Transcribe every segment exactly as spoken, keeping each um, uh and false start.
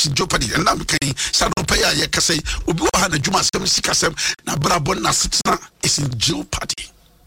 was in jeopardy. And I'm saying, Sanopaya, Yakase, Ubuha, the Juma Sem Sikasem, Nabrabon Nasitna is in jeopardy.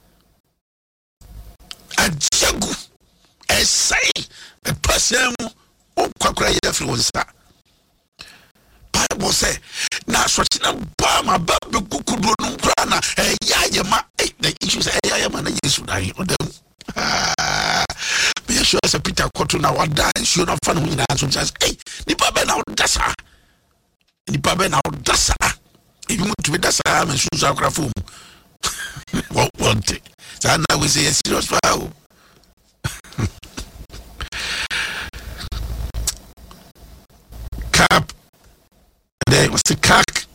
A jagu, a say, a person, oh, Quacra, everyone's that. Bible say, now, such a Bama, Babu, Kukudu, Grana, a Yayama, the issues, a Yayama, and yes, I know them. Ah, be sure as a Peter Cotton, our dance, you're not fun with that. So just, hey, Nipa Ben out Dassa, Nipa Ben out Dassa. If you want to be Dassa, I'm a shoes out of room. What want it? So now we say a serious foul. Cap, there was the cack,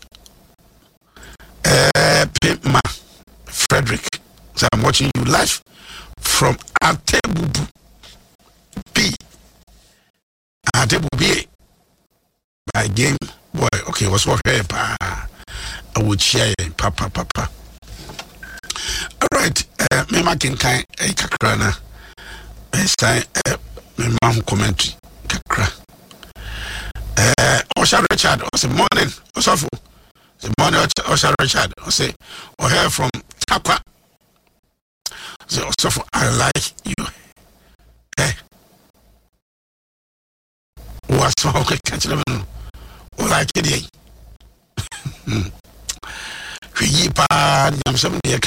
uh, Pimma, Frederick. So I'm watching you live. From Atebubu B. Atebubu B. By game boy. Okay, what's what here? Pa. I would share papa papa. All right. Uh, me making kind a kakrana. It's time. Uh, me mom commentary kakra. Uh, Osha Richard. I say morning. Osafo. The morning. Osha Richard. I say. We hear from Takwa. So, so I like you. Eh? What's wrong with catching them? Or like it? We pa, I'm some dear.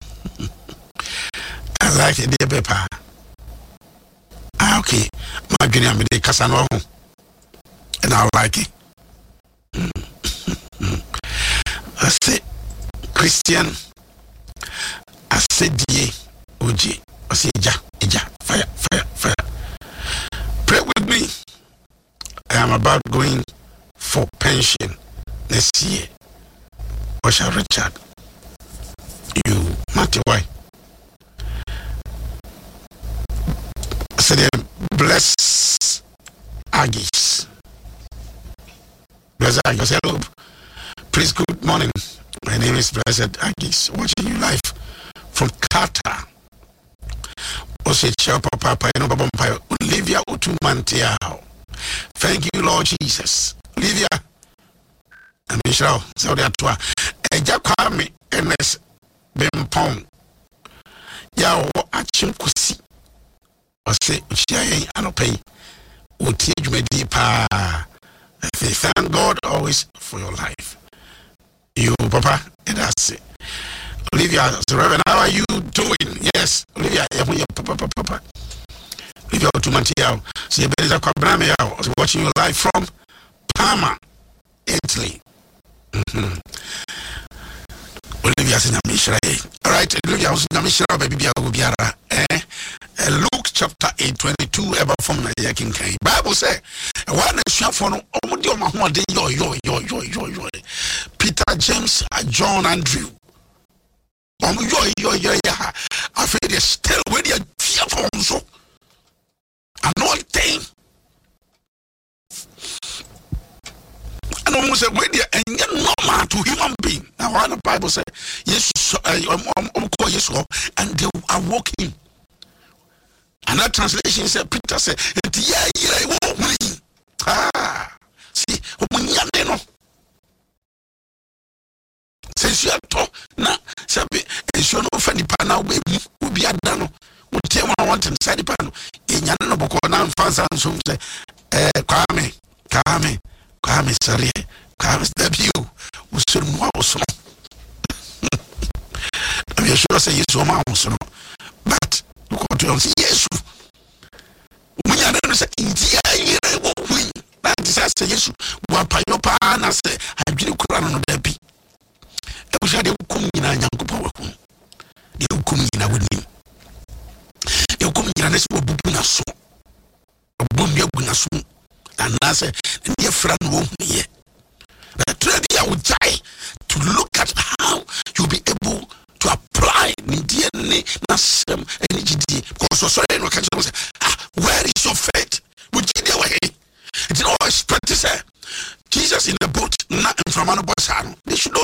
I like it, dear Peppa. Ah, okay. My guinea, me de Casano. And I like it. I say, Christian. I said, ye. Oji, I say, ja, ja, fire, fire, fire. Pray with me. I am about going for pension next year. Osha Richard, you, Matty, why? I said, bless Agis. Bless Agis. Hello. Please, good morning. My name is Blessed Agis. Watching you live from Qatar. Ose Chapa Papa and Obama Olivia Utumantiao. Thank you, Lord Jesus. Olivia and Michelle Saudi Atua. Eja Kwame Ns Bempong. Ya wo achim kusi. Ose Uchiaye Anopay. Uti Jumedi Pa. Thank God always for your life. You, Papa, and that's it. Olivia, so Reverend, how are you doing? Yes, Olivia, Papa, Papa, Papa. Olivia, to Mantiao. See, Benza Quabrame, I was watching you live from Parma, Italy. Mm-hmm. Olivia, Sinamishra. All right, Olivia, Sinamishra, baby, Biara. Eh? Luke chapter eight, twenty-two, ever from the Yakin Kai. Bible say, one is shot for no, yo, yo, yo, yo, yo, yo. Peter, James, John, Andrew. Um, yo, yo, yo, yeah. I feel they still with your fear for so. Anointing. And almost say, wait there, and you're normal to human being. Now, what the Bible say, yes, um, call yes, and they are walking. Another translation said, Peter said, yeah, yeah, yeah, ah, see, when you're no. Since you are talk now, Sabi, and you know, Fanny Pana will be a dano. Would tell one want him, Sadie Pano. In Yanaboko, now, Fansan, some say, eh, Kwame, Kwame, Kwame, sorry, Kwame, step you, was soon was. I'm sure say yes, so mouse, but look what you say, yes. When you don't say, India, you won't win. That is, I say, yes, Wapayopa, and I say, I didn't crown on the beat. I wish I didn't come in a young power. They will come in a winning. They will come in a next book, a boom, your winner soon. And I say, dear friend won't be here.